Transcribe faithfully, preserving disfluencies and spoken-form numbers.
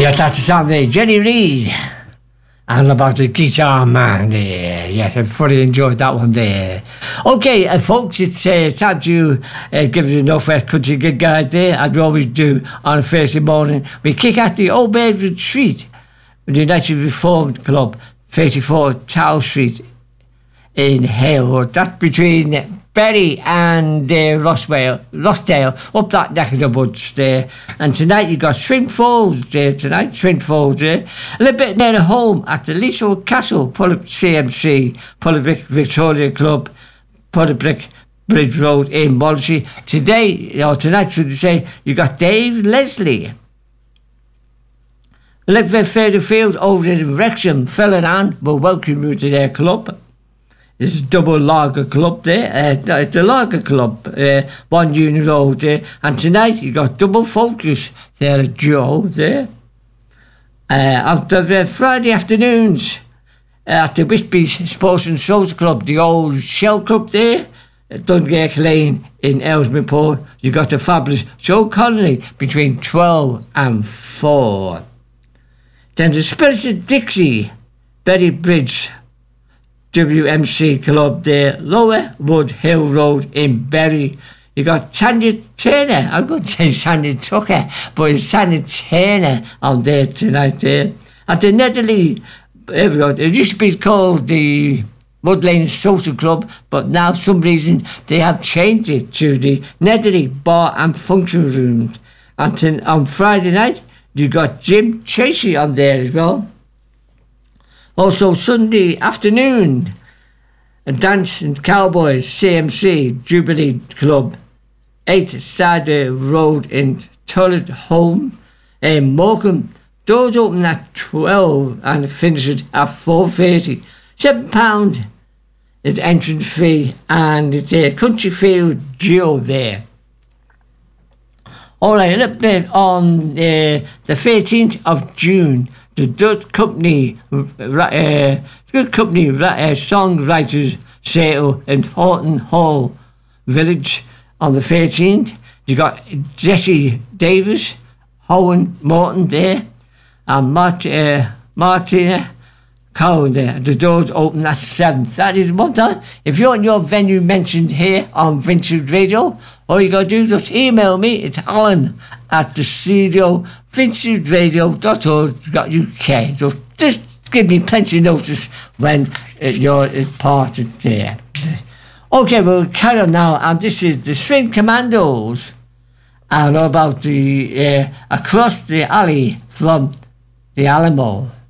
Yes, that's the song there, Jenny Reid. And about the guitar man there. Yeah, I fully enjoyed that one there. Okay, uh, folks, it's uh, time to uh, give us a Northwest Country Gig Guide there, as we always do on a Thursday morning. We kick out the Old Maid Retreat with the United Reformed Club, thirty-four Tower Street in Hale. That's between Bury and uh, Rossdale, Rossdale, up that neck of the woods there. And tonight you got Swin Falls there tonight, Swin Falls there. A little bit near home at the Leasehold Castle, Pullip C M C, Pullip Victoria Club, Pullip Bridge Road in Molesey. Today, or tonight, should I say, you got Dave Leslie. A little bit further field over in Wrexham, Phil and Anne will welcome you to their club. It's a double lager club there. Uh, it's a lager club, uh, one unit old there. And tonight you got double focus there at Joe there. Uh, after the Friday afternoons uh, at the Whitby Sports and Social Club, the old Shell Club there, at Dungirk Lane in Ellesmere, you got the fabulous Joe Connolly between twelve and four. Then the Spirited Dixie, Berry Bridge W M C Club there, Lower Wood Hill Road in Bury. You got Tanya Turner, I'm going to say Tanya Tucker, but it's Tanya Turner on there tonight there. At the Netherley, it used to be called the Mud Lane Social Club, but now for some reason they have changed it to the Netherley Bar and Function Room. And then on Friday night, you got Jim Tracy on there as well. Also Sunday afternoon, a Dance and Cowboys C M C Jubilee Club, eight Cider Road in Tullet Home in Morecambe. Doors open at twelve and finish at four thirty. seven pounds is the entrance fee, and it's a Country Field Duo there. All right, a little bit on uh, the thirteenth of June. The Dutch Company, uh, Good Company uh, Songwriters Sale in Horton Hall Village on the thirteenth. You got Jesse Davis, Owen Morton there, and Mart, uh, Martina Cowan there. The doors open at seven. That is one time. If you want your venue mentioned here on Vintage Radio, all you got to do is just email me. It's Alan at the studio, vintage radio dot org dot U K. So just give me plenty of notice when uh, you're part of there. Okay, we'll carry on now, and this is the Swing Commandos, and all about the uh, Across the Alley from the Alamo.